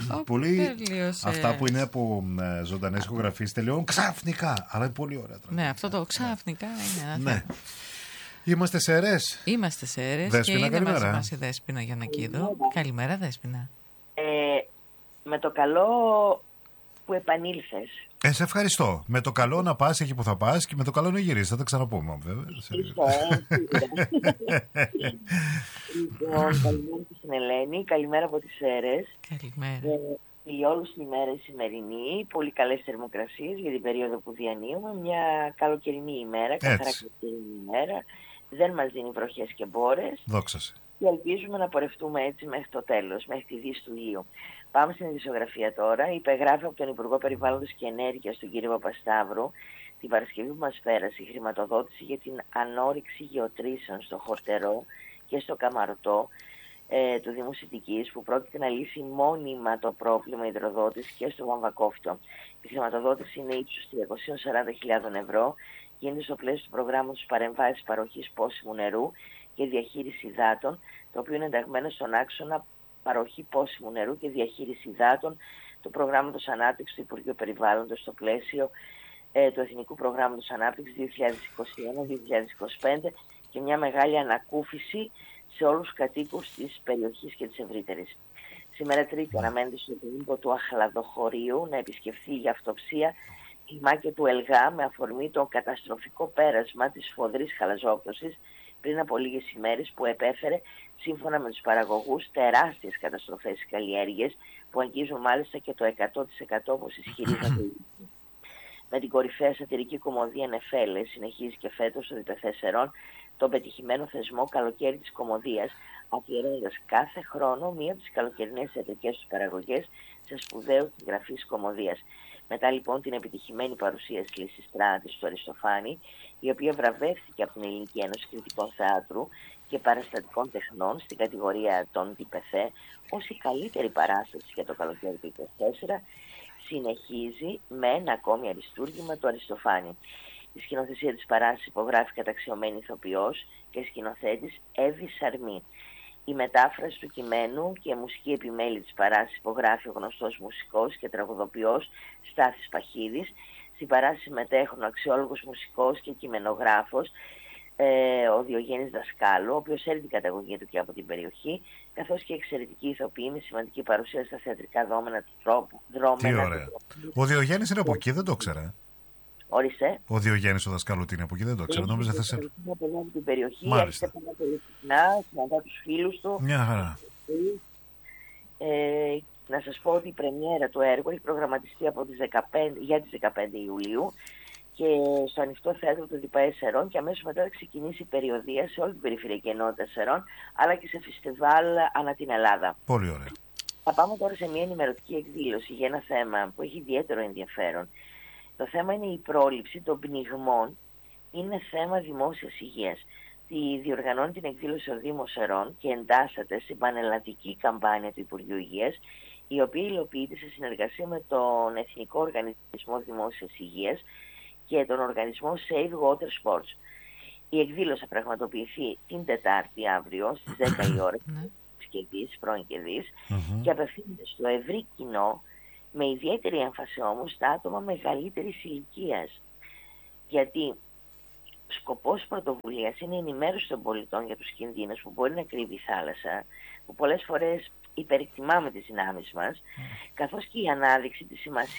Πολύ αυτά που είναι από ζωντανές ηχογραφίες τελειώνουν ξαφνικά. Αλλά είναι πολύ ωραία. Ναι, αυτό το ξαφνικά είναι. Ναι. Είμαστε σε αιρές. Είμαστε σε αιρές. Δέσποινα, και είναι καλημέρα. μαζί μας η Δέσποινα Γιαννακίδου. Καλημέρα, Δέσποινα. Με το καλό που επανήλθες. Σε ευχαριστώ. Με το καλό να πας εκεί που θα πας και με το καλό να γυρίσεις. Θα τα ξαναπούμε, βέβαια. Λοιπόν, καλημέρα στην Ελένη. Καλημέρα από τις αίρες. Καλημέρα. Για όλους την ημέρα η σημερινή. Πολύ καλές θερμοκρασίες για την περίοδο που διανύουμε. Μια καλοκαιρινή ημέρα. Καθαρά καλοκαιρινή ημέρα. Δεν μας δίνει βροχές και μπόρες. Δόξα σε. Και ελπίζουμε να πορευτούμε έτσι μέχρι το τέλος, μέχρι τη δύση του ήλιου. Πάμε στην ειδησιογραφία τώρα. Υπεγράφει από τον Υπουργό Περιβάλλοντος και Ενέργειας, τον κύριο Παπασταύρου, την Παρασκευή που μας πέρασε, η χρηματοδότηση για την ανόρυξη γεωτρήσεων στο Χορτερό και στο Καμαρωτό του Δήμου Σιτικής, που πρόκειται να λύσει μόνιμα το πρόβλημα υδροδότησης και στο Βαμβακόφτο. Η χρηματοδότηση είναι ύψους 340.000 ευρώ. Γίνεται στο πλαίσιο του προγράμματος παρεμβάσης παροχής πόσιμου νερού και διαχείριση υδάτων, το οποίο είναι ενταγμένο στον άξονα παροχή πόσιμου νερού και διαχείριση υδάτων του προγράμματος ανάπτυξης του Υπουργείου Περιβάλλοντος στο πλαίσιο του Εθνικού Προγράμματος Ανάπτυξης 2021-2025 και μια μεγάλη ανακούφιση σε όλους τους κατοίκους της περιοχής και της ευρύτερης. Σήμερα Τρίτη αναμένεται στο Δήμο του Αχλαδοχωρίου να επισκεφθεί για αυτοψία η μάκη του Ελγά με αφορμή το καταστροφικό πέρασμα της σφοδρής χαλαζόπτωσης πριν από λίγες ημέρες, που επέφερε, σύμφωνα με τους παραγωγούς, τεράστιες καταστροφές στις καλλιέργειες που αγγίζουν μάλιστα και το 100% όπως ισχυρίζονται. Με την κορυφαία σατυρική κωμωδία Νεφέλες συνεχίζει και φέτος στο Διπεθέσσερον τον πετυχημένο θεσμό Καλοκαίρι της Κωμωδίας, αφιερώνοντας κάθε χρόνο μία από τις καλοκαιρινές θεατρικές του παραγωγές σε σπουδαίου συγγραφείς κωμωδίας. Μετά λοιπόν την επιτυχημένη παρουσίαση της Λυσιστράτης του Αριστοφάνη, η οποία βραβεύτηκε από την Ελληνική Ένωση Κριτικών Θεάτρου και Παραστατικών Τεχνών στην κατηγορία των ΤΠΘ ως η καλύτερη παράσταση για το καλοκαίρι του 2024, συνεχίζει με ένα ακόμη αριστούργημα του Αριστοφάνη. Η σκηνοθεσία της παράστασης υπογράφει καταξιωμένη ηθοποιός και σκηνοθέτης Εύη Σαρμή. Η μετάφραση του κειμένου και μουσική επιμέλεια της παράστασης υπογράφει ο γνωστός μουσικός και τραγουδοποιός Στάθης Παχίδης. Στην παράσταση συμμετέχουν ο αξιόλογος μουσικός και κειμενογράφος ο Διογέννης Δασκάλου, ο οποίος έρει την καταγωγή του και από την περιοχή, καθώς και εξαιρετική ηθοποιή με σημαντική παρουσία στα θεατρικά δρόμενα. Τι ωραία. Ο Διογέννης είναι από εκεί, δεν το ήξερα. Όρισε. Ο Διογέννης ο Δασκάλου είναι από εκεί, δεν το ήξερα. Νόμιζα θα σε. Από την περιοχή, Μάλιστα. έρχεται πολύ συχνά, συναντά τους φίλους του. Μια χαρά. Να σας πω ότι η πρεμιέρα του έργου έχει προγραμματιστεί από τις 15, για τις 15 Ιουλίου και στο ανοιχτό θέατρο του ΔΠΑΕ Σερών, και αμέσως μετά θα ξεκινήσει η περιοδεία σε όλη την περιφερειακή ενότητα Σερών, αλλά και σε φεστιβάλ ανά την Ελλάδα. Πολύ ωραία. Θα πάμε τώρα σε μια ενημερωτική εκδήλωση για ένα θέμα που έχει ιδιαίτερο ενδιαφέρον. Το θέμα είναι η πρόληψη των πνιγμών. Είναι θέμα δημόσιας υγείας. Τη διοργανώνει την εκδήλωση ο Δήμος Σερών και εντάσσεται στην πανελλαδική καμπάνια του Υπουργείου Υγείας, η οποία υλοποιείται σε συνεργασία με τον Εθνικό Οργανισμό Δημόσιας Υγείας και τον οργανισμό Save Water Sports. Η εκδήλωση θα πραγματοποιηθεί την Τετάρτη αύριο στις 10 η ώρα, πρώην κερδής, και απευθύνεται στο ευρύ κοινό, με ιδιαίτερη έμφαση όμως στα άτομα μεγαλύτερης ηλικίας. Γιατί σκοπός πρωτοβουλίας είναι η ενημέρωση των πολιτών για τους κινδύνους που μπορεί να κρύβει η θάλασσα, που πολλές φορές υπερεκτιμάμε τις δυνάμεις μας, καθώς και η ανάδειξη της σημασίας